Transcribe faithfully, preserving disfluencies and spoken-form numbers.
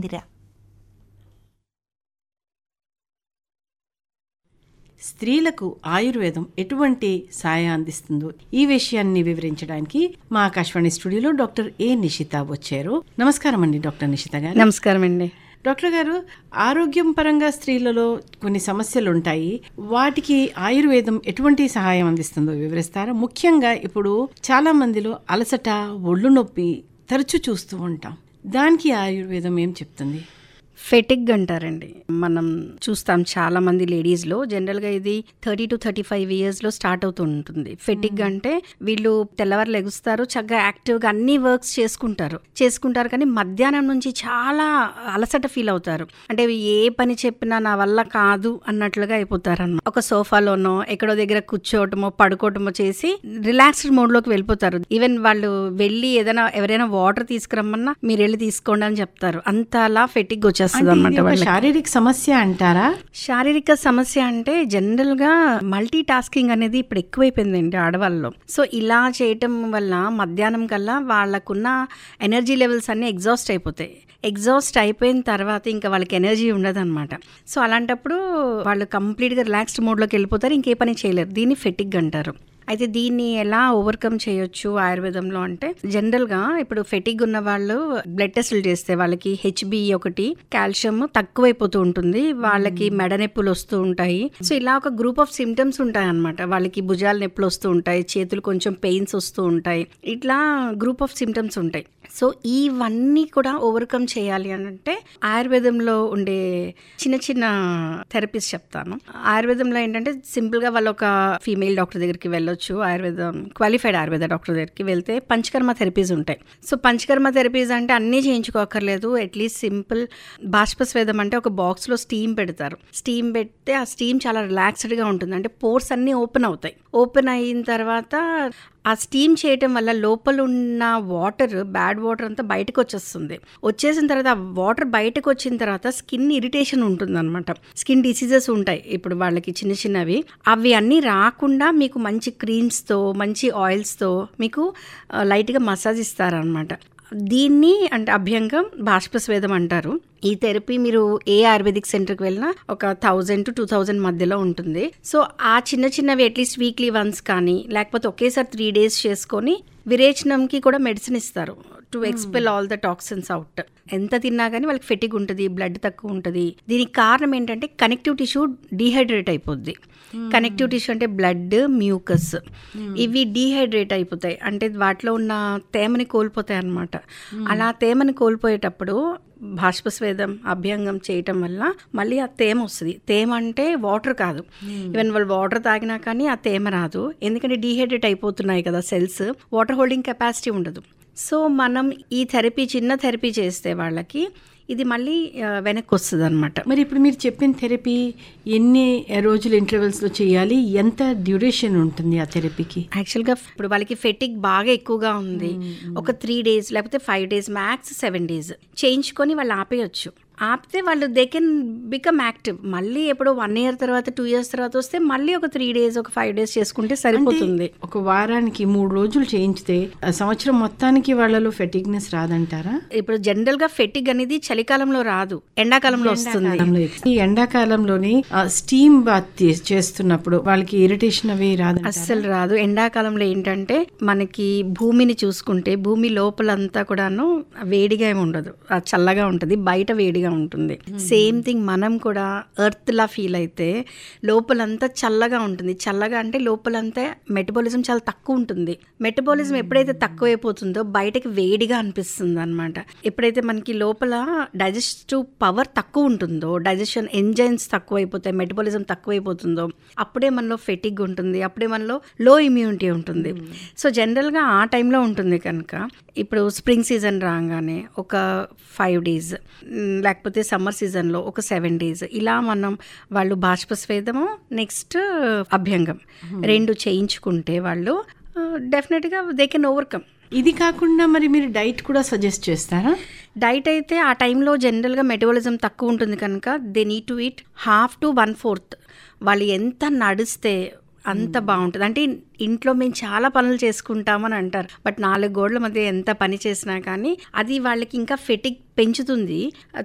మందిర. స్త్రీలకు ఆయుర్వేదం ఎటువంటి సాయం అందిస్తుందో ఈ విషయాన్ని వివరించడానికి మా ఆకాశవాణి స్టూడియోలో డాక్టర్ ఏ నిషిత వచ్చారు. నమస్కారం అండి డాక్టర్ నిషిత గారు. నమస్కారం అండి. డాక్టర్ గారు, ఆరోగ్యం పరంగా స్త్రీలలో కొన్ని సమస్యలు ఉంటాయి, వాటికి ఆయుర్వేదం ఎటువంటి సహాయం అందిస్తుందో వివరిస్తారా? ముఖ్యంగా ఇప్పుడు చాలా మందిలో అలసట, ఒళ్ళు నొప్పి తరచూ చూస్తూ ఉంటాం. దానికి ఆయుర్వేదం ఏం చెప్తుంది? ఫెటిగ్ అంటారండి. మనం చూస్తాం చాలా మంది లేడీస్లో జనరల్గా ఇది థర్టీ టు థర్టీ ఫైవ్ ఇయర్స్లో స్టార్ట్ అవుతూ ఉంటుంది. ఫెటిగ్ అంటే వీళ్ళు తెల్లవారు లెగుస్తారు, చక్కగా యాక్టివ్గా అన్ని వర్క్స్ చేసుకుంటారు చేసుకుంటారు కానీ మధ్యాహ్నం నుంచి చాలా అలసట ఫీల్ అవుతారు. అంటే ఏ పని చెప్పినా నా వల్ల కాదు అన్నట్లుగా అయిపోతారు అన్నమాట. ఒక సోఫాలోనో ఎక్కడో దగ్గర కూర్చోవటమో పడుకోవటమో చేసి రిలాక్స్డ్ మోడ్లోకి వెళ్ళిపోతారు. ఈవెన్ వాళ్ళు వెళ్ళి ఏదైనా ఎవరైనా వాటర్ తీసుకురమ్మన్నా మీరు వెళ్ళి తీసుకోండి అని చెప్తారు. అంతలా ఫెటిగ్ వచ్చేస్తుంది. శారీరక సమస్య అంటారా? శారీరక సమస్య అంటే జనరల్ గా మల్టీ టాస్కింగ్ అనేది ఇప్పుడు ఎక్కువైపోయిందండి ఆడవాళ్ళలో. సో ఇలా చేయటం వల్ల మధ్యాహ్నం కల్లా వాళ్ళకున్న ఎనర్జీ లెవెల్స్ అన్ని ఎగ్జాస్ట్ అయిపోతాయి. ఎగ్జాస్ట్ అయిపోయిన తర్వాత ఇంకా వాళ్ళకి ఎనర్జీ ఉండదు అనమాట. సో అలాంటప్పుడు వాళ్ళు కంప్లీట్గా రిలాక్స్డ్ మోడ్లోకి వెళ్ళిపోతారు, ఇంకే పని చేయలేరు. దీన్ని ఫెటిగ్ అంటారు. అయితే దీన్ని ఎలా ఓవర్కమ్ చేయొచ్చు ఆయుర్వేదంలో అంటే, జనరల్గా ఇప్పుడు ఫెటిగ్ ఉన్న వాళ్ళు బ్లడ్ టెస్టులు చేస్తే వాళ్ళకి హెచ్బి ఒకటి కాల్షియం తక్కువైపోతూ ఉంటుంది, వాళ్ళకి మెడ నొప్పులు వస్తూ ఉంటాయి. సో ఇలా ఒక గ్రూప్ ఆఫ్ సిమ్టమ్స్ ఉంటాయి అనమాట. వాళ్ళకి భుజాల నొప్పులు వస్తూ ఉంటాయి, చేతులు కొంచెం పెయిన్స్ వస్తూ ఉంటాయి, ఇట్లా గ్రూప్ ఆఫ్ సిమ్టమ్స్ ఉంటాయి. సో ఇవన్నీ కూడా ఓవర్కమ్ చేయాలి అని అంటే ఆయుర్వేదంలో ఉండే చిన్న చిన్న థెరపీస్ చెప్తాను. ఆయుర్వేదంలో ఏంటంటే సింపుల్గా వాళ్ళు ఒక ఫీమేల్ డాక్టర్ దగ్గరికి వెళ్ళొచ్చు. ఆయుర్వేదం క్వాలిఫైడ్ ఆయుర్వేద డాక్టర్ దగ్గరికి వెళ్తే పంచకర్మ థెరపీస్ ఉంటాయి. సో పంచకర్మ థెరపీస్ అంటే అన్నీ చేయించుకోకర్లేదు. అట్లీస్ట్ సింపుల్ బాష్పస్వేదం అంటే ఒక బాక్స్లో స్టీమ్ పెడతారు. స్టీమ్ పెడితే ఆ స్టీమ్ చాలా రిలాక్స్డ్గా ఉంటుంది. అంటే పోర్స్ అన్నీ ఓపెన్ అవుతాయి. ఓపెన్ అయిన తర్వాత ఆ స్టీమ్ చేయటం వల్ల లోపల ఉన్న వాటర్, బ్యాడ్ వాటర్ అంతా బయటకు వచ్చేస్తుంది. వచ్చేసిన తర్వాత ఆ వాటర్ బయటకు వచ్చిన తర్వాత స్కిన్ ఇరిటేషన్ ఉంటుంది అనమాట. స్కిన్ డిసీజెస్ ఉంటాయి ఇప్పుడు వాళ్ళకి చిన్న చిన్నవి. అవి అన్నీ రాకుండా మీకు మంచి క్రీమ్స్తో, మంచి ఆయిల్స్తో మీకు లైట్గా మసాజ్ ఇస్తారనమాట. దీన్ని అంటే అభ్యంగం బాష్పస్వేదం అంటారు. ఈ థెరపీ మీరు ఏ ఆయుర్వేదిక్ సెంటర్కి వెళ్ళినా ఒక థౌజండ్ టు టూ థౌజండ్ మధ్యలో ఉంటుంది. సో ఆ చిన్న చిన్నవి అట్లీస్ట్ వీక్లీ వన్స్ కానీ లేకపోతే ఒకేసారి త్రీ డేస్ చేసుకొని విరేచనంకి కూడా మెడిసిన్ ఇస్తారు to expel all the toxins out. ఎంత తిన్నా కానీ వాళ్ళకి ఫెటిగ్ ఉంటుంది, బ్లడ్ తక్కువ ఉంటుంది. దీనికి కారణం ఏంటంటే కనెక్టివ్ టిష్యూ డీహైడ్రేట్ అయిపోద్ది. కనెక్టివ్ టిష్యూ అంటే బ్లడ్, మ్యూకస్, ఇవి డీహైడ్రేట్ అయిపోతాయి. అంటే వాటిలో ఉన్న తేమని కోల్పోతాయి అన్నమాట. అలా తేమని కోల్పోయేటప్పుడు బాష్పస్వేదం అభ్యంగం చేయటం వల్ల మళ్ళీ ఆ తేమ వస్తుంది. తేమ అంటే వాటర్ కాదు. ఈవెన్ వాళ్ళు వాటర్ తాగినా కానీ ఆ తేమ రాదు. ఎందుకంటే డీహైడ్రేట్ అయిపోతున్నాయి కదా సెల్స్, వాటర్ హోల్డింగ్ కెపాసిటీ ఉండదు. సో మనం ఈ థెరపీ, చిన్న థెరపీ చేస్తే వాళ్ళకి ఇది మళ్ళీ వెనక్కి వస్తుంది అనమాట. మరి ఇప్పుడు మీరు చెప్పిన థెరపీ ఎన్ని రోజుల ఇంటర్వెల్స్లో చేయాలి? ఎంత డ్యూరేషన్ ఉంటుంది ఆ థెరపీకి? యాక్చువల్గా ఇప్పుడు వాళ్ళకి ఫెటిగ్ బాగా ఎక్కువగా ఉంది, ఒక త్రీ డేస్ లేకపోతే five days max seven days చేయించుకొని వాళ్ళు ఆపేయచ్చు. ఆపితే వాళ్ళు దే కెన్ బికమ్ యాక్టివ్. మళ్ళీ ఎప్పుడో వన్ ఇయర్ తర్వాత, టూ ఇయర్స్ తర్వాత వస్తే మళ్ళీ ఒక త్రీ డేస్ ఒక ఫైవ్ డేస్ చేసుకుంటే సరిపోతుంది. ఒక వారానికి మూడు రోజులు చేయించితే సంవత్సరం మొత్తానికి వాళ్ళలో ఫెటిగ్నెస్ రాదంటారా? ఇప్పుడు జనరల్ గా ఫెటిగ్ అనేది చలికాలంలో రాదు, ఎండాకాలంలో వస్తుంది. ఈ ఎండాకాలంలోని స్టీమ్ బాత్ చేస్తున్నప్పుడు వాళ్ళకి ఇరిటేషన్ అవి రాదు? అస్సలు రాదు. ఎండాకాలంలో ఏంటంటే మనకి భూమిని చూసుకుంటే భూమి లోపలంతా కూడాను వేడిగా ఏమి ఉండదు, చల్లగా ఉంటుంది, బయట వేడిగా ఉంటుంది. సేమ్ థింగ్ మనం కూడా ఎర్త్ లా ఫీల్ అయితే లోపలంతా చల్లగా ఉంటుంది. చల్లగా అంటే లోపలంతా మెటబాలిజం చాలా తక్కువ ఉంటుంది. మెటబాలిజం ఎప్పుడైతే తక్కువ అయిపోతుందో బయటకి వేడిగా అనిపిస్తుంది అనమాట. ఎప్పుడైతే మనకి లోపల డైజెస్టివ్ పవర్ తక్కువ ఉంటుందో, డైజెషన్ ఎంజైమ్స్ తక్కువ అయిపోతాయి, మెటబాలిజం తక్కువ అయిపోతుందో అప్పుడే మనలో ఫెటిగ్ ఉంటుంది, అప్పుడే మనలో లో ఇమ్యూనిటీ ఉంటుంది. సో జనరల్గా ఆ టైంలో ఉంటుంది కనుక ఇప్పుడు స్ప్రింగ్ సీజన్ రాగానే ఒక ఫైవ్ డేస్ లేకపోతే సమ్మర్ సీజన్లో ఒక సెవెన్ డేస్ ఇలా మనం వాళ్ళు బాష్పస్వేదము నెక్స్ట్ అభ్యంగం రెండు చేయించుకుంటే వాళ్ళు డెఫినెట్గా దే కెన్ ఓవర్కమ్. ఇది కాకుండా మరి మీరు డైట్ కూడా సజెస్ట్ చేస్తారా? డైట్ అయితే ఆ టైంలో జనరల్గా మెటబాలిజం తక్కువ ఉంటుంది కనుక they need to eat half to one fourth. వాళ్ళు ఎంత నడిస్తే అంత బాగుంటుంది. అంటే ఇంట్లో మేము చాలా పనులు చేసుకుంటామని అంటారు, బట్ నాలుగు గోడల మధ్య ఎంత పని చేసినా కానీ అది వాళ్ళకి ఇంకా ఫెటిగ్ పెంచుతుంది.